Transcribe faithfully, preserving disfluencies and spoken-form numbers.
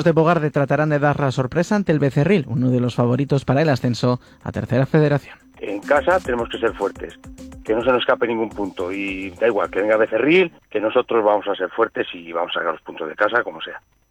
de Bogarde tratarán de dar la sorpresa ante el Becerril, uno de los favoritos para el ascenso a Tercera Federación. En casa tenemos que ser fuertes, que no se nos escape ningún punto y da igual que venga Becerril, que nosotros vamos a ser fuertes y vamos a sacar los puntos de casa como sea.